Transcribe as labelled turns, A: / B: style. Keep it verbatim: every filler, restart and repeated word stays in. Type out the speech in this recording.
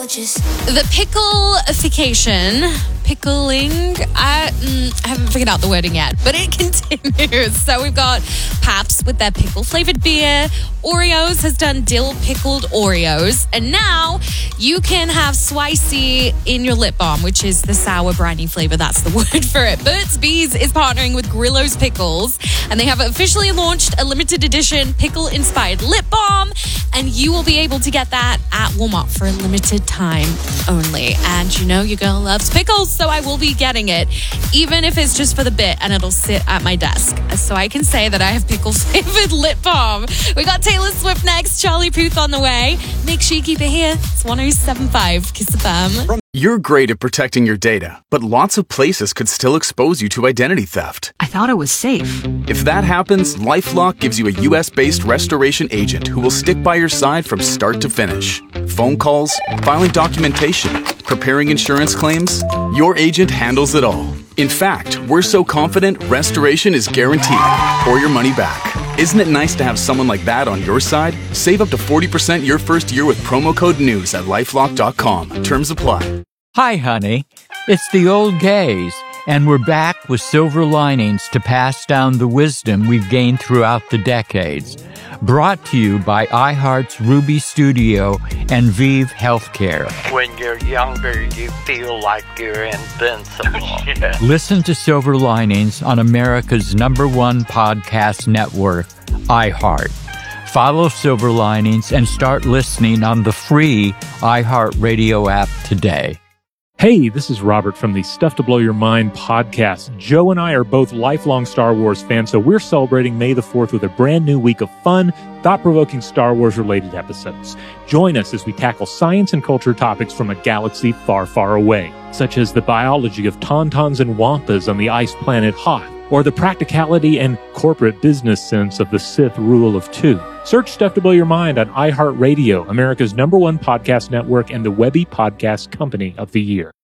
A: just...
B: The pickleification, pickling, I, mm, I haven't figured out the wording yet, but it continues. So we've got Pabst with their pickle-flavored beer. Oreos has done dill-pickled Oreos. And now you can have Swicy in your lip balm, which is the sour briny flavor. That's the word for it. Burt's Bees is partnering with Grillo's Pickles, and they have officially launched a limited edition pickle-inspired lip balm, and you will be able to get that at Walmart for a limited time only. And you know your girl loves pickles, so I will be getting it, even if it's just for the bit, and it'll sit at my desk. So I can say that I have pickle-flavored lip balm. We got Taylor Swift next, Charlie Puth on the way. Make sure you keep it here. It's one oh seven point five Kiss F M.
C: You're great at protecting your data, but lots of places could still expose you to identity theft.
D: I thought it was safe.
C: If that happens, LifeLock gives you a U S-based restoration agent who will stick by your side from start to finish. Phone calls, filing documentation, preparing insurance claims, your agent handles it all. In fact, we're so confident restoration is guaranteed or your money back. Isn't it nice to have someone like that on your side? Save up to forty percent your first year with promo code NEWS at lifelock dot com. Terms apply.
E: Hi, honey. It's the old gays, and we're back with silver linings to pass down the wisdom we've gained throughout the decades. Brought to you by iHeart's Ruby Studio and Vive Healthcare.
F: When you're younger, you feel like you're invincible. Yeah.
E: Listen to Silver Linings on America's number one podcast network, iHeart. Follow Silver Linings and start listening on the free iHeartRadio app today.
G: Hey, this is Robert from the Stuff to Blow Your Mind podcast. Joe and I are both lifelong Star Wars fans, so we're celebrating May the fourth with a brand new week of fun, thought-provoking Star Wars-related episodes. Join us as we tackle science and culture topics from a galaxy far, far away, such as the biology of tauntauns and wampas on the ice planet Hoth, or the practicality and corporate business sense of the Sith rule of two. Search Stuff to Blow Your Mind on iHeartRadio, America's number one podcast network and the Webby Podcast Company of the Year.